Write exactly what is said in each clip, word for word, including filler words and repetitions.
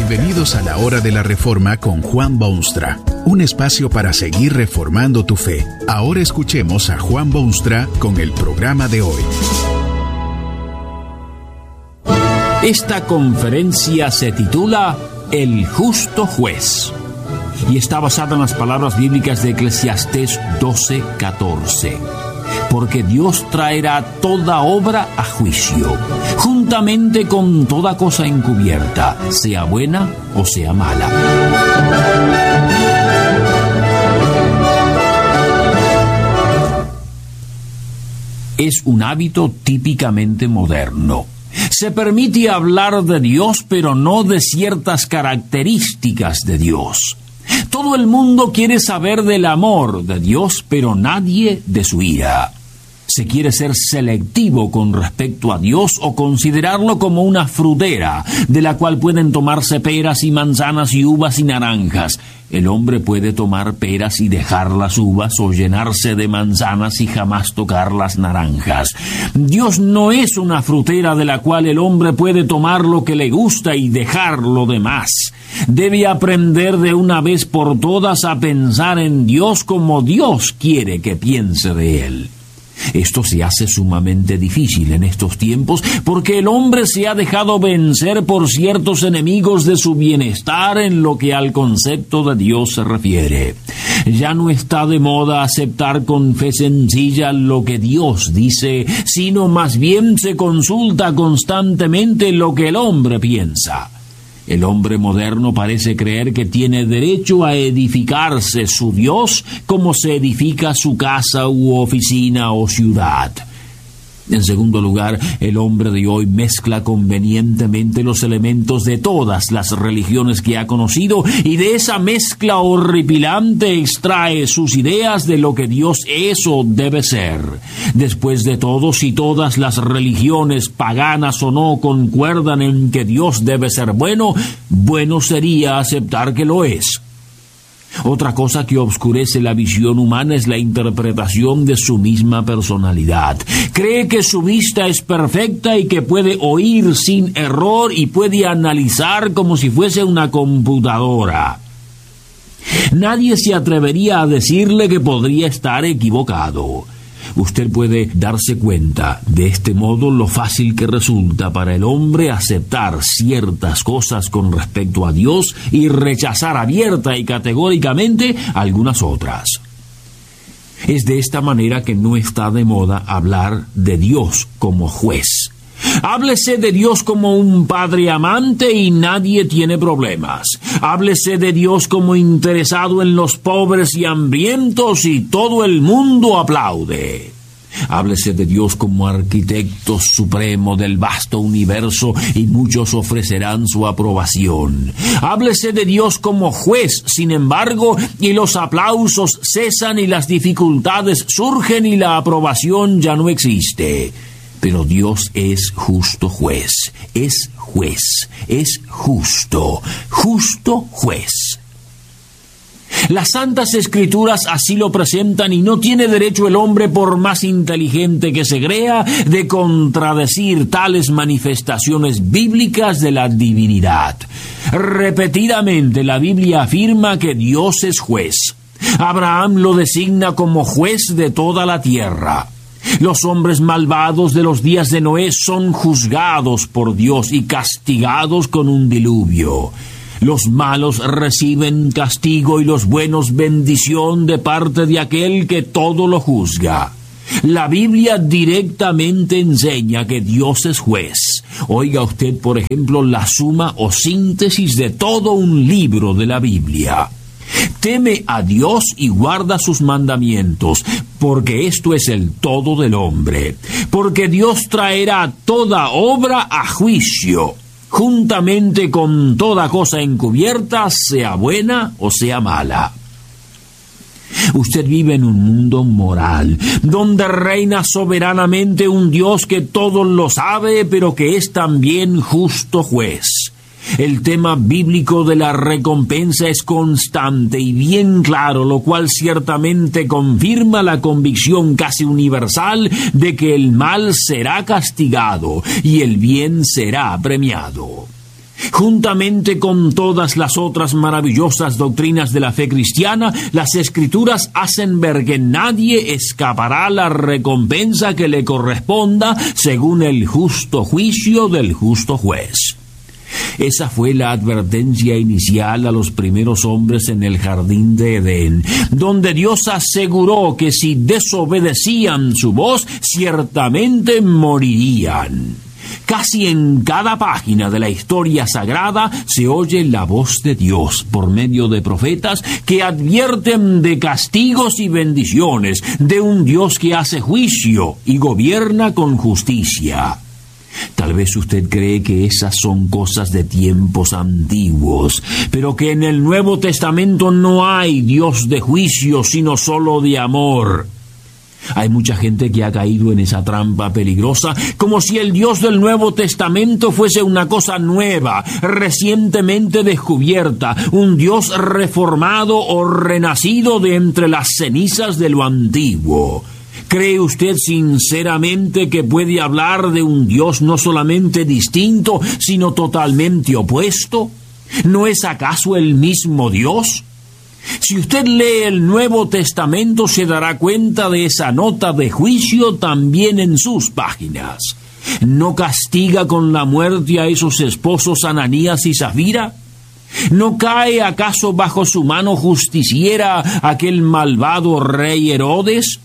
Bienvenidos a la Hora de la Reforma con Juan Boonstra, un espacio para seguir reformando tu fe. Ahora escuchemos a Juan Boonstra con el programa de hoy. Esta conferencia se titula El Justo Juez y está basada en las palabras bíblicas de Eclesiastés doce catorce. Porque Dios traerá toda obra a juicio, juntamente con toda cosa encubierta, sea buena o sea mala. Es un hábito típicamente moderno. Se permite hablar de Dios, pero no de ciertas características de Dios. Todo el mundo quiere saber del amor de Dios, pero nadie de su ira. Se quiere ser selectivo con respecto a Dios o considerarlo como una frutera, de la cual pueden tomarse peras y manzanas y uvas y naranjas. El hombre puede tomar peras y dejar las uvas, o llenarse de manzanas y jamás tocar las naranjas. Dios no es una frutera de la cual el hombre puede tomar lo que le gusta y dejar lo demás. Debe aprender de una vez por todas a pensar en Dios como Dios quiere que piense de Él. Esto se hace sumamente difícil en estos tiempos porque el hombre se ha dejado vencer por ciertos enemigos de su bienestar en lo que al concepto de Dios se refiere. Ya no está de moda aceptar con fe sencilla lo que Dios dice, sino más bien se consulta constantemente lo que el hombre piensa. El hombre moderno parece creer que tiene derecho a edificarse su Dios como se edifica su casa u oficina o ciudad. En segundo lugar, el hombre de hoy mezcla convenientemente los elementos de todas las religiones que ha conocido y de esa mezcla horripilante extrae sus ideas de lo que Dios es o debe ser. Después de todo, si todas las religiones, paganas o no, concuerdan en que Dios debe ser bueno, bueno sería aceptar que lo es. Otra cosa que obscurece la visión humana es la interpretación de su misma personalidad. Cree que su vista es perfecta y que puede oír sin error y puede analizar como si fuese una computadora. Nadie se atrevería a decirle que podría estar equivocado. Usted puede darse cuenta de este modo lo fácil que resulta para el hombre aceptar ciertas cosas con respecto a Dios y rechazar abierta y categóricamente algunas otras. Es de esta manera que no está de moda hablar de Dios como juez. Háblese de Dios como un padre amante y nadie tiene problemas. Háblese de Dios como interesado en los pobres y hambrientos y todo el mundo aplaude. Háblese de Dios como arquitecto supremo del vasto universo y muchos ofrecerán su aprobación. Háblese de Dios como juez, sin embargo, y los aplausos cesan y las dificultades surgen y la aprobación ya no existe. Pero Dios es justo juez, es juez, es justo, justo juez. Las Santas Escrituras así lo presentan y no tiene derecho el hombre, por más inteligente que se crea, de contradecir tales manifestaciones bíblicas de la divinidad. Repetidamente la Biblia afirma que Dios es juez. Abraham lo designa como juez de toda la tierra. Los hombres malvados de los días de Noé son juzgados por Dios y castigados con un diluvio. Los malos reciben castigo y los buenos bendición de parte de aquel que todo lo juzga. La Biblia directamente enseña que Dios es juez. Oiga usted, por ejemplo, la suma o síntesis de todo un libro de la Biblia. Teme a Dios y guarda sus mandamientos, porque esto es el todo del hombre. Porque Dios traerá toda obra a juicio, juntamente con toda cosa encubierta, sea buena o sea mala. Usted vive en un mundo moral, donde reina soberanamente un Dios que todo lo sabe, pero que es también justo juez. El tema bíblico de la recompensa es constante y bien claro, lo cual ciertamente confirma la convicción casi universal de que el mal será castigado y el bien será premiado. Juntamente con todas las otras maravillosas doctrinas de la fe cristiana, las Escrituras hacen ver que nadie escapará a la recompensa que le corresponda según el justo juicio del justo juez. Esa fue la advertencia inicial a los primeros hombres en el jardín de Edén, donde Dios aseguró que si desobedecían su voz, ciertamente morirían. Casi en cada página de la historia sagrada se oye la voz de Dios por medio de profetas que advierten de castigos y bendiciones, de un Dios que hace juicio y gobierna con justicia. Tal vez usted cree que esas son cosas de tiempos antiguos, pero que en el Nuevo Testamento no hay Dios de juicio, sino solo de amor. Hay mucha gente que ha caído en esa trampa peligrosa, como si el Dios del Nuevo Testamento fuese una cosa nueva, recientemente descubierta, un Dios reformado o renacido de entre las cenizas de lo antiguo. ¿Cree usted sinceramente que puede hablar de un Dios no solamente distinto, sino totalmente opuesto? ¿No es acaso el mismo Dios? Si usted lee el Nuevo Testamento, se dará cuenta de esa nota de juicio también en sus páginas. ¿No castiga con la muerte a esos esposos Ananías y Zafira? ¿No cae acaso bajo su mano justiciera aquel malvado rey Herodes?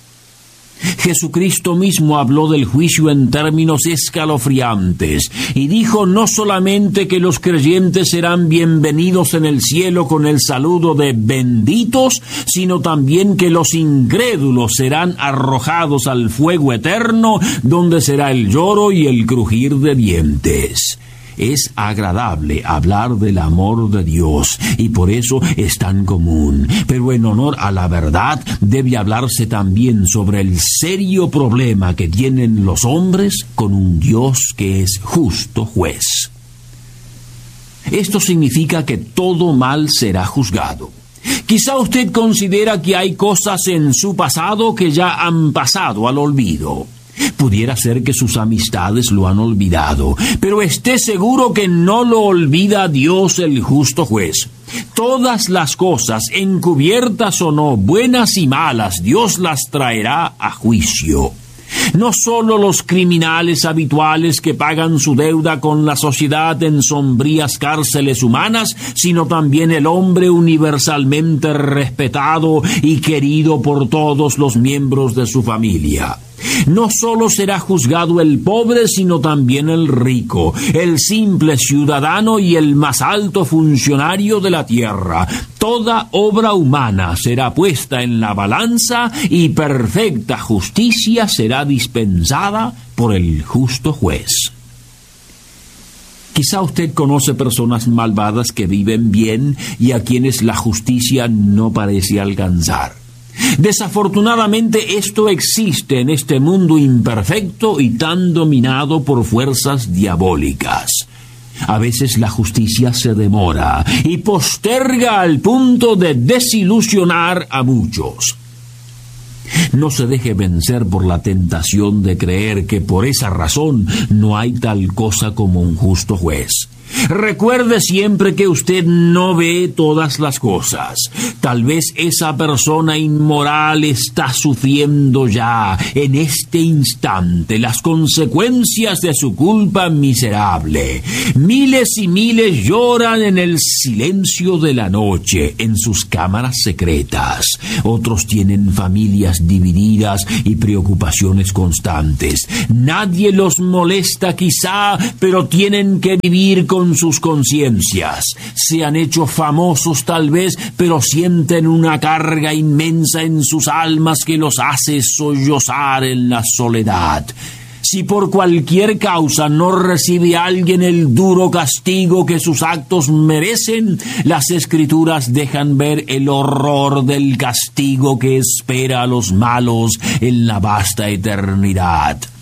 Jesucristo mismo habló del juicio en términos escalofriantes y dijo no solamente que los creyentes serán bienvenidos en el cielo con el saludo de benditos, sino también que los incrédulos serán arrojados al fuego eterno, donde será el lloro y el crujir de dientes. Es agradable hablar del amor de Dios y por eso es tan común. Pero en honor a la verdad debe hablarse también sobre el serio problema que tienen los hombres con un Dios que es justo juez. Esto significa que todo mal será juzgado. Quizá usted considera que hay cosas en su pasado que ya han pasado al olvido. Pudiera ser que sus amistades lo han olvidado, pero esté seguro que no lo olvida Dios el justo juez. Todas las cosas, encubiertas o no, buenas y malas, Dios las traerá a juicio. No solo los criminales habituales que pagan su deuda con la sociedad en sombrías cárceles humanas, sino también el hombre universalmente respetado y querido por todos los miembros de su familia. No solo será juzgado el pobre, sino también el rico, el simple ciudadano y el más alto funcionario de la tierra. Toda obra humana será puesta en la balanza y perfecta justicia será dispensada por el justo juez. Quizá usted conoce personas malvadas que viven bien y a quienes la justicia no parece alcanzar. Desafortunadamente esto existe en este mundo imperfecto y tan dominado por fuerzas diabólicas. A veces la justicia se demora y posterga al punto de desilusionar a muchos. No se deje vencer por la tentación de creer que por esa razón no hay tal cosa como un justo juez. Recuerde siempre que usted no ve todas las cosas. Tal vez esa persona inmoral está sufriendo ya, en este instante, las consecuencias de su culpa miserable. Miles y miles lloran en el silencio de la noche, en sus cámaras secretas. Otros tienen familias divididas y preocupaciones constantes. Nadie los molesta quizá, pero tienen que vivir con sus conciencias. Se han hecho famosos tal vez, pero sienten una carga inmensa en sus almas que los hace sollozar en la soledad. Si por cualquier causa no recibe alguien el duro castigo que sus actos merecen, las Escrituras dejan ver el horror del castigo que espera a los malos en la vasta eternidad.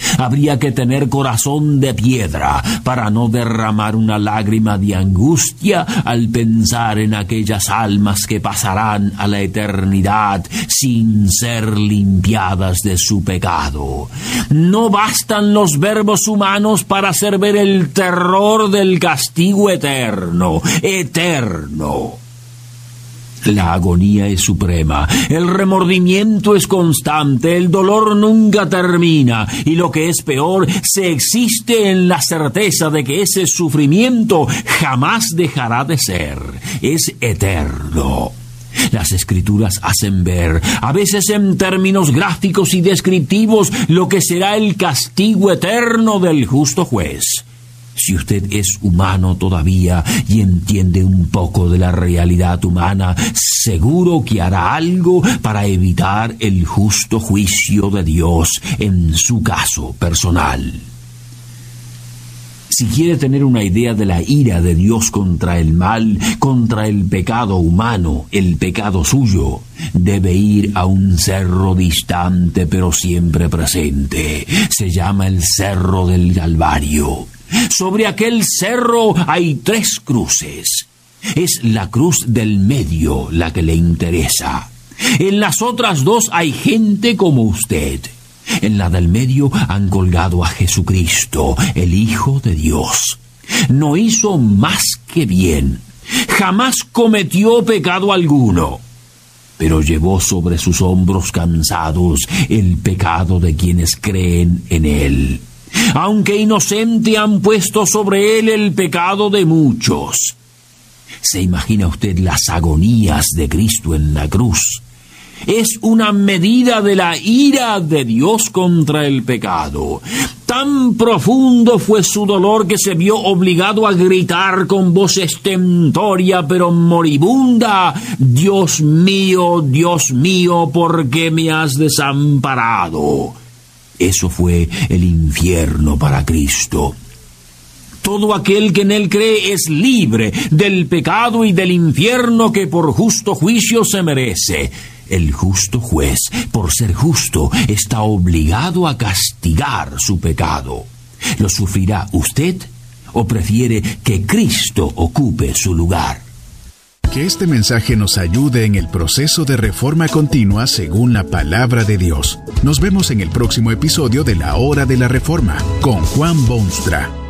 Habría que tener corazón de piedra para no derramar una lágrima de angustia al pensar en aquellas almas que pasarán a la eternidad sin ser limpiadas de su pecado. No bastan los verbos humanos para hacer ver el terror del castigo eterno, eterno. La agonía es suprema, el remordimiento es constante, el dolor nunca termina y lo que es peor, se existe en la certeza de que ese sufrimiento jamás dejará de ser, es eterno. Las Escrituras hacen ver, a veces en términos gráficos y descriptivos, lo que será el castigo eterno del justo juez. Si usted es humano todavía y entiende un poco de la realidad humana, seguro que hará algo para evitar el justo juicio de Dios en su caso personal. Si quiere tener una idea de la ira de Dios contra el mal, contra el pecado humano, el pecado suyo, debe ir a un cerro distante pero siempre presente. Se llama el Cerro del Calvario. Sobre aquel cerro hay tres cruces. Es la cruz del medio la que le interesa. En las otras dos hay gente como usted. En la del medio han colgado a Jesucristo, el Hijo de Dios. No hizo más que bien. Jamás cometió pecado alguno. Pero llevó sobre sus hombros cansados el pecado de quienes creen en él. Aunque inocente, han puesto sobre él el pecado de muchos. ¿Se imagina usted las agonías de Cristo en la cruz? Es una medida de la ira de Dios contra el pecado. Tan profundo fue su dolor que se vio obligado a gritar con voz estentórea pero moribunda: «Dios mío, Dios mío, ¿por qué me has desamparado?». Eso fue el infierno para Cristo. Todo aquel que en él cree es libre del pecado y del infierno que por justo juicio se merece. El justo juez, por ser justo, está obligado a castigar su pecado. ¿Lo sufrirá usted o prefiere que Cristo ocupe su lugar? Que este mensaje nos ayude en el proceso de reforma continua según la palabra de Dios. Nos vemos en el próximo episodio de La Hora de la Reforma con Juan Boonstra.